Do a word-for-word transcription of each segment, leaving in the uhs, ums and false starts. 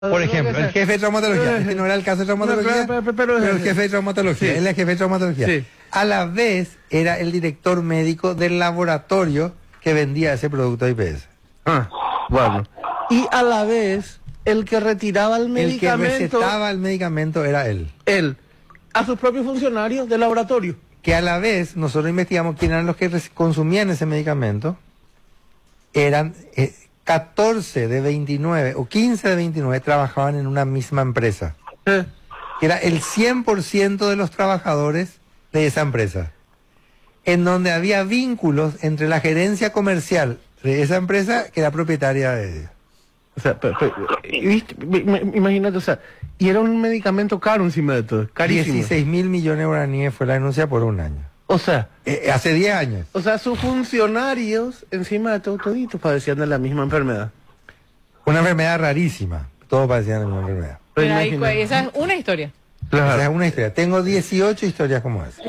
Por ejemplo, el jefe de traumatología, este no era el caso de traumatología, no, pero, pero, pero, pero el jefe de traumatología, sí. Él es el jefe de traumatología. Sí. A la vez era el director médico del laboratorio que vendía ese producto I P S. Ah, bueno. Y a la vez, el que retiraba el medicamento... El que recetaba el medicamento era él. Él. A sus propios funcionarios del laboratorio. Que a la vez, nosotros investigamos quién eran los que consumían ese medicamento. Eran... Eh, catorce de veintinueve o quince de veintinueve trabajaban en una misma empresa. Eh. Que era el cien por ciento de los trabajadores de esa empresa. En donde había vínculos entre la gerencia comercial de esa empresa que era propietaria de ella. O sea, pero, pero, ¿viste? Imagínate, o sea, y era un medicamento caro encima de todo, carísimo. dieciséis mil millones de guaraníes fue la denuncia por un año. O sea, eh, hace diez años. O sea, sus funcionarios, encima de todo, toditos padecían de la misma enfermedad. Una enfermedad rarísima. Todos padecían de la misma enfermedad. Pero ahí, esa es una historia. Claro. Esa es una historia. Tengo dieciocho historias como esa.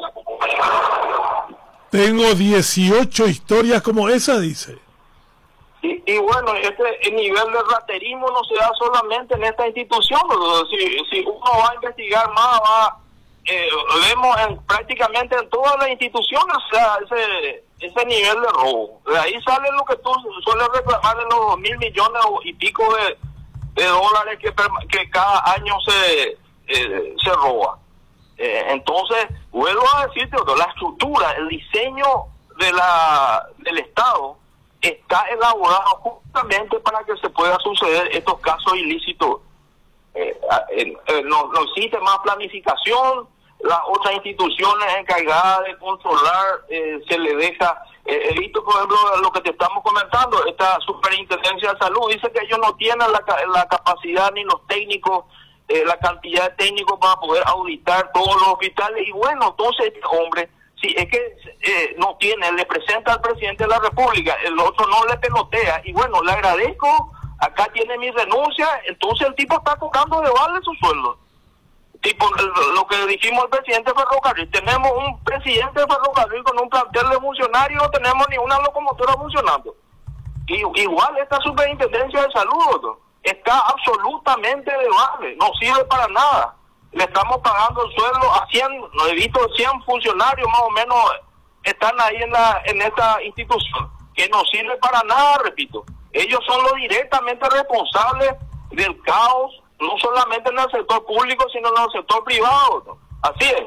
Tengo dieciocho historias como esa, dice. Y, y bueno, este el nivel de raterismo no se da solamente en esta institución. Si, si uno va a investigar más, va... Eh, vemos en, prácticamente en todas las instituciones, o sea, ese, ese nivel de robo. De ahí sale lo que tú sueles reclamar de los mil millones y pico de, de dólares que, que cada año se, eh, se roba. Eh, entonces, vuelvo a decirte, la estructura, el diseño de la del Estado está elaborado justamente para que se pueda suceder estos casos ilícitos. Eh, eh, eh, no, no existe más planificación, las otras instituciones encargadas de controlar eh, se le deja, eh, he visto por ejemplo lo que te estamos comentando, esta superintendencia de salud dice que ellos no tienen la, la capacidad ni los técnicos, eh, la cantidad de técnicos para poder auditar todos los hospitales, y bueno, entonces hombre, si es que eh, no tiene, le presenta al presidente de la República, el otro no le pelotea, y bueno, le agradezco, acá tiene mi renuncia, entonces el tipo está cobrando de vale su sueldo. Tipo, lo que dijimos al presidente de Ferrocarril, tenemos un presidente de Ferrocarril con un plantel de funcionarios, no tenemos ni una locomotora funcionando. Y, igual esta superintendencia de salud, ¿no? Está absolutamente de vale, no sirve para nada. Le estamos pagando el sueldo a cien, no he visto cien funcionarios más o menos están ahí en la en esta institución, que no sirve para nada, repito. Ellos son los directamente responsables del caos, no solamente en el sector público, sino en el sector privado, ¿no? Así es.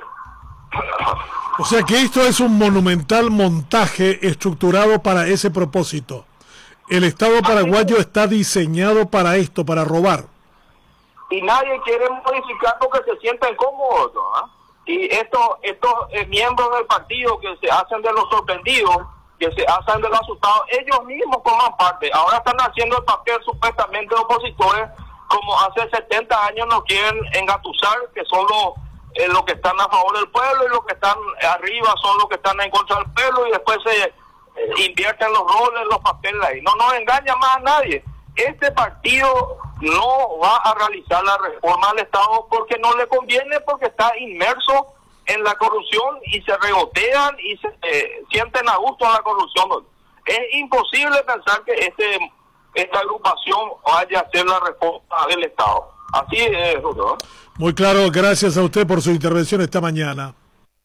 O sea que esto es un monumental montaje estructurado para ese propósito. El Estado paraguayo está diseñado para esto, para robar. Y nadie quiere modificar porque se sienten cómodos, ¿no? Y estos, estos eh, miembros del partido que se hacen de los sorprendidos, que se hacen de los asustados, ellos mismos toman parte. Ahora están haciendo el papel supuestamente de opositores, como hace setenta años nos quieren engatusar, que son los, eh, los que están a favor del pueblo, y los que están arriba son los que están en contra del pueblo, y después se eh, invierten los roles, los papeles ahí. No nos engaña más a nadie. Este partido no va a realizar la reforma al Estado porque no le conviene, porque está inmerso en la corrupción y se regotean y se eh, sienten a gusto en la corrupción. Es imposible pensar que este esta agrupación vaya a hacer la reforma del Estado. Así es, ¿no? Muy claro, gracias a usted por su intervención esta mañana.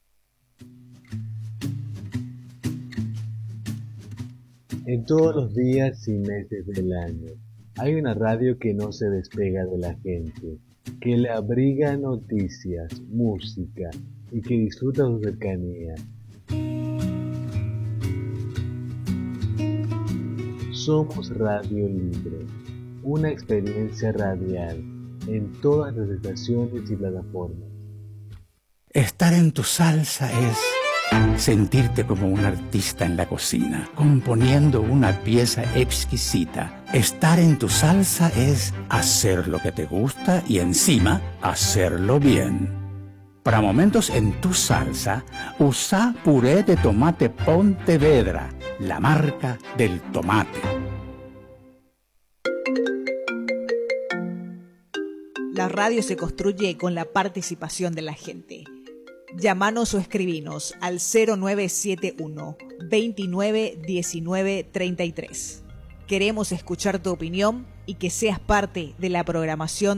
En todos los días y meses del año, hay una radio que no se despega de la gente, que le abriga noticias, música y que disfruta su cercanía. Somos Radio Libre, una experiencia radial en todas las estaciones y plataformas. Estar en tu salsa es sentirte como un artista en la cocina, componiendo una pieza exquisita. Estar en tu salsa es hacer lo que te gusta y encima hacerlo bien. Para momentos en tu salsa, usa puré de tomate Pontevedra, la marca del tomate. La radio se construye con la participación de la gente. Llámanos o escribinos al cero nueve siete uno, veintinueve diecinueve treinta y tres. Queremos escuchar tu opinión y que seas parte de la programación